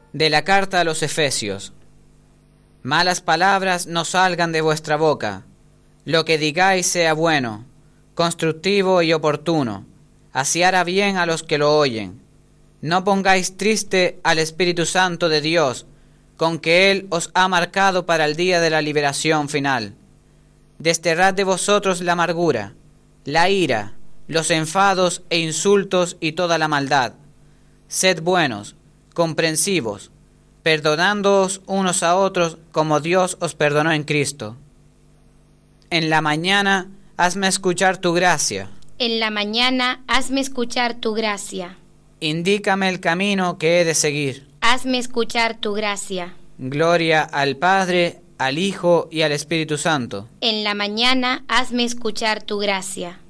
De la carta a los Efesios. Malas palabras no salgan de vuestra boca. Lo que digáis sea bueno, constructivo y oportuno, así hará bien a los que lo oyen. No pongáis triste al Espíritu Santo de Dios, con que Él os ha marcado para el día de la liberación final. Desterrad de vosotros la amargura, la ira, los enfados e insultos y toda la maldad. Sed buenos, comprensivos, perdonándoos unos a otros como Dios os perdonó en Cristo. En la mañana hazme escuchar tu gracia. En la mañana hazme escuchar tu gracia. Indícame el camino que he de seguir. Hazme escuchar tu gracia. Gloria al Padre, al Hijo y al Espíritu Santo. En la mañana hazme escuchar tu gracia.